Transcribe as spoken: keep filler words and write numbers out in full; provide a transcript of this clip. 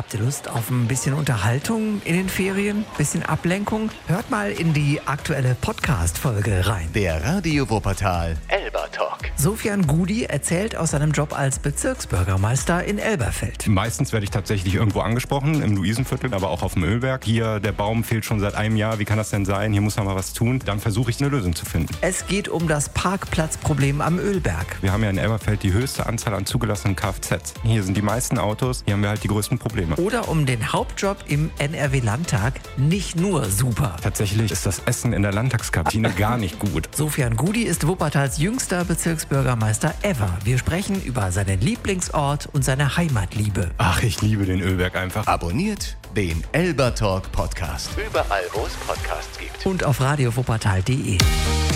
Habt ihr Lust auf ein bisschen Unterhaltung in den Ferien? Bisschen Ablenkung? Hört mal in die aktuelle Podcast-Folge rein. Der Radio Wuppertal Elber Talk. Sofian Gudi erzählt aus seinem Job als Bezirksbürgermeister in Elberfeld. Meistens werde ich tatsächlich irgendwo angesprochen, im Luisenviertel, aber auch auf dem Ölberg. Hier, der Baum fehlt schon seit einem Jahr, wie kann das denn sein? Hier muss man mal was tun. Dann versuche ich eine Lösung zu finden. Es geht um das Parkplatzproblem am Ölberg. Wir haben ja in Elberfeld die höchste Anzahl an zugelassenen Kfz. Hier sind die meisten Autos, hier haben wir halt die größten Probleme. Oder um den Hauptjob im N R W-Landtag. Nicht nur super. Tatsächlich ist das Essen in der Landtagskantine gar nicht gut. Sofian Gudi ist Wuppertals jüngster Bezirksbürgermeister ever. Wir sprechen über seinen Lieblingsort und seine Heimatliebe. Ach, ich liebe den Ölberg einfach. Abonniert den Elber Talk Podcast. Überall, wo es Podcasts gibt. Und auf radio wuppertal punkt de.